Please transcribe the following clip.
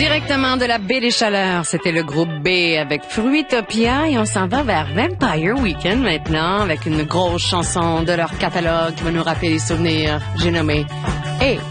Directement de la baie des Chaleurs, c'était le groupe B avec Fruitopia et on s'en va vers Vampire Weekend maintenant avec une grosse chanson de leur catalogue qui va nous rappeler les souvenirs. J'ai nommé Hey!